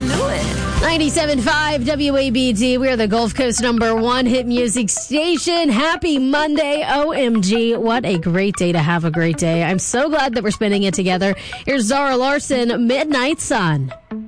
knew it. 97.5 WABD. We are the Gulf Coast #1 hit music station. Happy Monday. OMG. What a great day to have a great day. I'm so glad that we're spending it together. Here's Zara Larson, Midnight Sun.